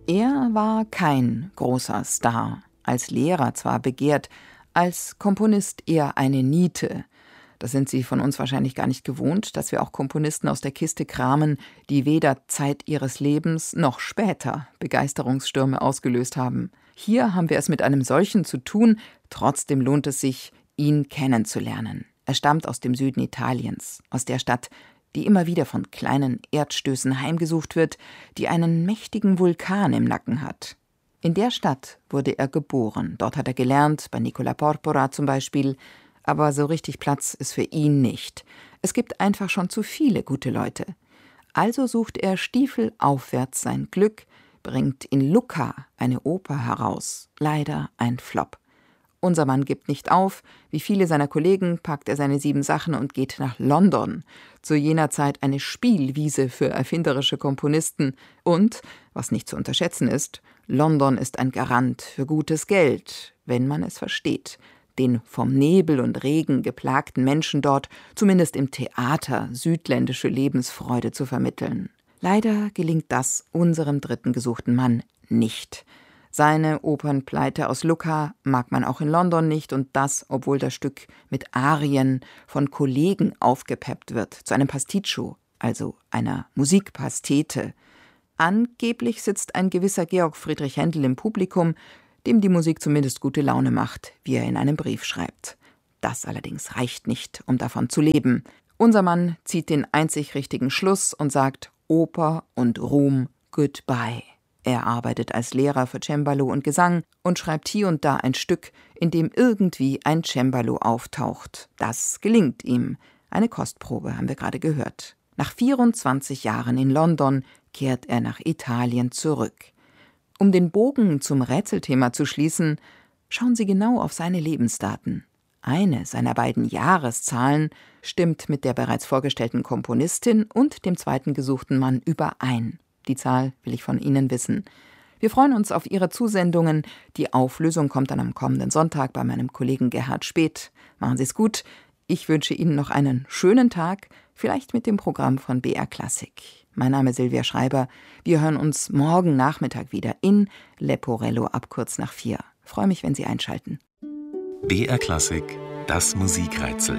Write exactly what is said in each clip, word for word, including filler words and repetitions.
Er war kein großer Star, als Lehrer zwar begehrt, als Komponist eher eine Niete. Das sind Sie von uns wahrscheinlich gar nicht gewohnt, dass wir auch Komponisten aus der Kiste kramen, die weder Zeit ihres Lebens noch später Begeisterungsstürme ausgelöst haben. Hier haben wir es mit einem solchen zu tun, trotzdem lohnt es sich, ihn kennenzulernen. Er stammt aus dem Süden Italiens, aus der Stadt, die immer wieder von kleinen Erdstößen heimgesucht wird, die einen mächtigen Vulkan im Nacken hat. In der Stadt wurde er geboren, dort hat er gelernt, bei Nicola Porpora zum Beispiel, aber so richtig Platz ist für ihn nicht. Es gibt einfach schon zu viele gute Leute. Also sucht er stiefelaufwärts sein Glück, bringt in Lucca eine Oper heraus, leider ein Flop. Unser Mann gibt nicht auf, wie viele seiner Kollegen packt er seine sieben Sachen und geht nach London, zu jener Zeit eine Spielwiese für erfinderische Komponisten und, was nicht zu unterschätzen ist, London ist ein Garant für gutes Geld, wenn man es versteht, den vom Nebel und Regen geplagten Menschen dort, zumindest im Theater, südländische Lebensfreude zu vermitteln. Leider gelingt das unserem dritten gesuchten Mann nicht. Seine Opernpleite aus Lucca mag man auch in London nicht und das, obwohl das Stück mit Arien von Kollegen aufgepeppt wird, zu einem Pasticcio, also einer Musikpastete. Angeblich sitzt ein gewisser Georg Friedrich Händel im Publikum, dem die Musik zumindest gute Laune macht, wie er in einem Brief schreibt. Das allerdings reicht nicht, um davon zu leben. Unser Mann zieht den einzig richtigen Schluss und sagt Oper und Ruhm goodbye. Er arbeitet als Lehrer für Cembalo und Gesang und schreibt hier und da ein Stück, in dem irgendwie ein Cembalo auftaucht. Das gelingt ihm. Eine Kostprobe haben wir gerade gehört. Nach vierundzwanzig Jahren in London kehrt er nach Italien zurück. Um den Bogen zum Rätselthema zu schließen, schauen Sie genau auf seine Lebensdaten. Eine seiner beiden Jahreszahlen stimmt mit der bereits vorgestellten Komponistin und dem zweiten gesuchten Mann überein. Die Zahl will ich von Ihnen wissen. Wir freuen uns auf Ihre Zusendungen. Die Auflösung kommt dann am kommenden Sonntag bei meinem Kollegen Gerhard Speth. Machen Sie es gut. Ich wünsche Ihnen noch einen schönen Tag, vielleicht mit dem Programm von B R Klassik. Mein Name ist Silvia Schreiber. Wir hören uns morgen Nachmittag wieder in Leporello ab kurz nach vier. Ich freue mich, wenn Sie einschalten. B R Klassik, das Musikrätsel.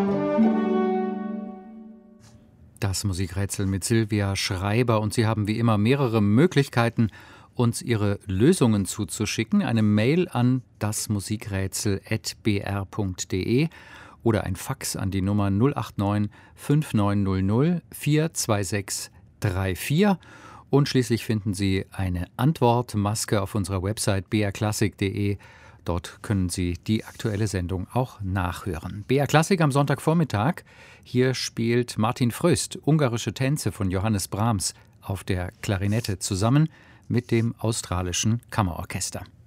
Das Musikrätsel mit Silvia Schreiber und Sie haben wie immer mehrere Möglichkeiten, uns Ihre Lösungen zuzuschicken. Eine Mail an dasmusikrätsel at b r punkt d e oder ein Fax an die Nummer null acht neun fünf neun null null vier zwei sechs drei vier und schließlich finden Sie eine Antwortmaske auf unserer Website b r klassik punkt d e. Dort können Sie die aktuelle Sendung auch nachhören. B R Klassik am Sonntagvormittag. Hier spielt Martin Fröst ungarische Tänze von Johannes Brahms auf der Klarinette zusammen mit dem australischen Kammerorchester.